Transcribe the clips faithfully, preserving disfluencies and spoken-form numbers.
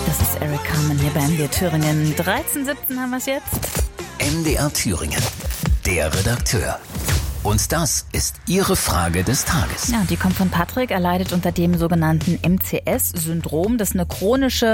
Das ist Eric Carmen hier bei M D R Thüringen. dreizehn siebzehn haben wir es jetzt. M D R Thüringen, der Redakteur. Und das ist Ihre Frage des Tages. Ja, die kommt von Patrick. Er leidet unter dem sogenannten M C S-Syndrom. Das ist eine chronische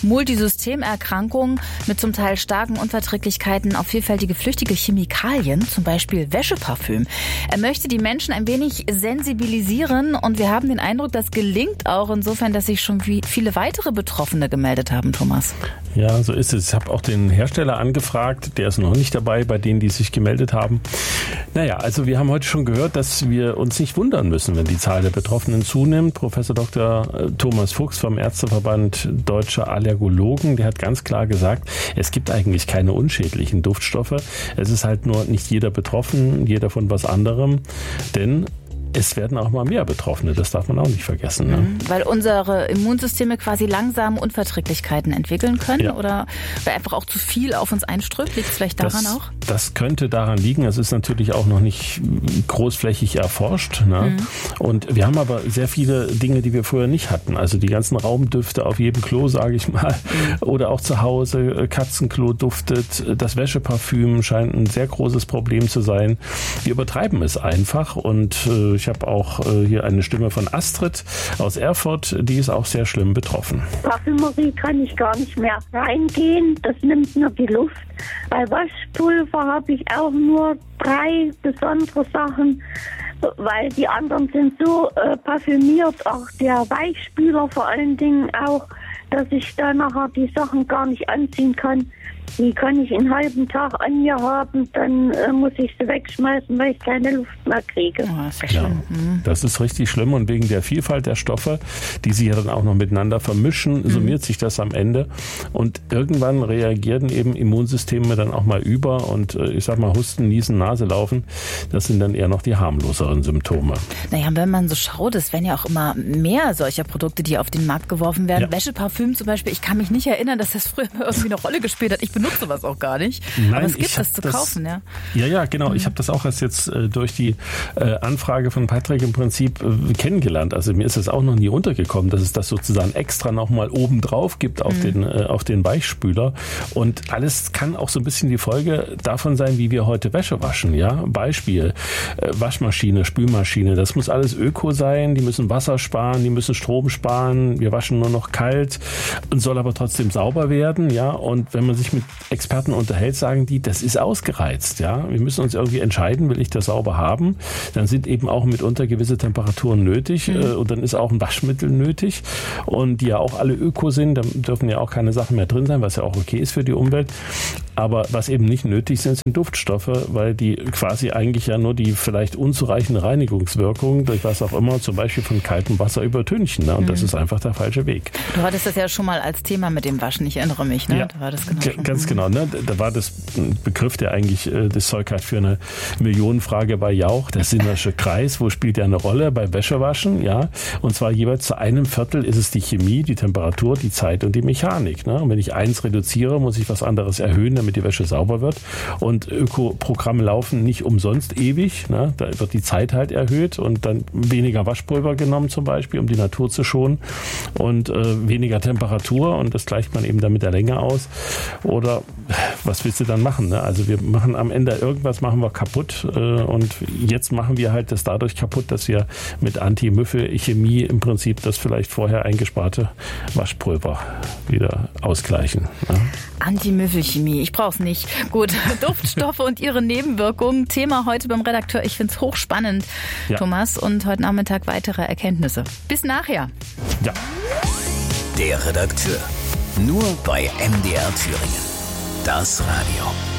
Multisystemerkrankung mit zum Teil starken Unverträglichkeiten auf vielfältige flüchtige Chemikalien, zum Beispiel Wäscheparfüm. Er möchte die Menschen ein wenig sensibilisieren und wir haben den Eindruck, das gelingt auch insofern, dass sich schon viele weitere Betroffene gemeldet haben, Thomas. Ja, so ist es. Ich habe auch den Hersteller angefragt. Der ist noch nicht dabei, bei denen, die sich gemeldet haben. Naja, also wir Wir haben heute schon gehört, dass wir uns nicht wundern müssen, wenn die Zahl der Betroffenen zunimmt. Professor Doktor Thomas Fuchs vom Ärzteverband Deutscher Allergologen, der hat ganz klar gesagt, es gibt eigentlich keine unschädlichen Duftstoffe. Es ist halt nur nicht jeder betroffen, jeder von was anderem, denn es werden auch mal mehr Betroffene, das darf man auch nicht vergessen. Ne? Weil unsere Immunsysteme quasi langsam Unverträglichkeiten entwickeln können, ja. Oder weil einfach auch zu viel auf uns einströmt, liegt es vielleicht daran das, auch? Das könnte daran liegen, es ist natürlich auch noch nicht großflächig erforscht. Ne? Mhm. Und wir haben aber sehr viele Dinge, die wir vorher nicht hatten, also die ganzen Raumdüfte auf jedem Klo, sage ich mal, mhm. oder auch zu Hause, Katzenklo duftet, das Wäscheparfüm scheint ein sehr großes Problem zu sein. Wir übertreiben es einfach und äh, Ich habe auch äh, hier eine Stimme von Astrid aus Erfurt, die ist auch sehr schlimm betroffen. Parfümerie kann ich gar nicht mehr reingehen, das nimmt nur die Luft. Bei Waschpulver habe ich auch nur drei besondere Sachen, weil die anderen sind so äh, parfümiert, auch der Weichspüler vor allen Dingen auch, dass ich da nachher die Sachen gar nicht anziehen kann. Die kann ich einen halben Tag an mir haben, dann äh, muss ich sie wegschmeißen, weil ich keine Luft mehr kriege. Oh, das ist ja schlimm. Mhm. Das ist richtig schlimm und wegen der Vielfalt der Stoffe, die sich ja dann auch noch miteinander vermischen, summiert mhm. sich das am Ende und irgendwann reagieren eben Immunsysteme dann auch mal über und äh, ich sag mal Husten, Niesen, Nase laufen, das sind dann eher noch die harmloseren Symptome. Naja, wenn man so schaut, es werden ja auch immer mehr solcher Produkte, die auf den Markt geworfen werden. Ja. Wäscheparfüm zum Beispiel, ich kann mich nicht erinnern, dass das früher irgendwie eine Rolle gespielt hat. Ich benutze sowas auch gar nicht. Nein, aber es gibt es zu das, kaufen, ja. Ja, ja, genau. Mhm. Ich habe das auch erst jetzt äh, durch die äh, Anfrage von Patrick im Prinzip äh, kennengelernt. Also mir ist es auch noch nie untergekommen, dass es das sozusagen extra nochmal oben drauf gibt auf, mhm. den, äh, auf den Weichspüler. Und alles kann auch so ein bisschen die Folge davon sein, wie wir heute Wäsche waschen. Ja, Beispiel, äh, Waschmaschine, Spülmaschine, das muss alles öko sein. Die müssen Wasser sparen, die müssen Strom sparen. Wir waschen nur noch kalt und soll aber trotzdem sauber werden. Ja, und wenn man sich mit Experten unterhält, sagen die, das ist ausgereizt. Ja, wir müssen uns irgendwie entscheiden, will ich das sauber haben? Dann sind eben auch mitunter gewisse Temperaturen nötig mhm. äh, und dann ist auch ein Waschmittel nötig und die ja auch alle öko sind, da dürfen ja auch keine Sachen mehr drin sein, was ja auch okay ist für die Umwelt. Aber was eben nicht nötig sind, sind Duftstoffe, weil die quasi eigentlich ja nur die vielleicht unzureichende Reinigungswirkung durch was auch immer, zum Beispiel von kaltem Wasser übertünchen. Ne? Und mhm. das ist einfach der falsche Weg. Du hattest das ja schon mal als Thema mit dem Waschen, ich erinnere mich. Ne? Ja, da war das genau g- ganz genau. Ne? Da war das ein Begriff, der eigentlich äh, das Zeug hat für eine Millionenfrage bei Jauch. Der Sinnersche Kreis, wo spielt der eine Rolle? Bei Wäschewaschen, ja. Und zwar jeweils zu einem Viertel ist es die Chemie, die Temperatur, die Zeit und die Mechanik. Ne? Und wenn ich eins reduziere, muss ich was anderes erhöhen, damit die Wäsche sauber wird. Und Ökoprogramme laufen nicht umsonst ewig. Ne? Da wird die Zeit halt erhöht und dann weniger Waschpulver genommen zum Beispiel, um die Natur zu schonen und äh, weniger Temperatur und das gleicht man eben dann mit der Länge aus. Oder was willst du dann machen? Ne? Also wir machen am Ende irgendwas machen wir kaputt äh, und jetzt machen wir halt das dadurch kaputt, dass wir mit Anti-Müffel-Chemie im Prinzip das vielleicht vorher eingesparte Waschpulver wieder ausgleichen. Ne? Anti-Müffel-Chemie, ich brauch's nicht. Gut, Duftstoffe und ihre Nebenwirkungen. Thema heute beim Redakteur. Ich find's hochspannend, ja. Thomas. Und heute Nachmittag weitere Erkenntnisse. Bis nachher. Ja. Der Redakteur. Nur bei M D R Thüringen. Das Radio.